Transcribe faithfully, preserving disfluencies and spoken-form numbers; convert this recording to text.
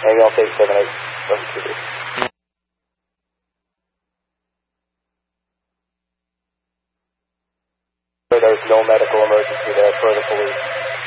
Maybe I'll take seven eight seven two. There's no medical emergency there for the police.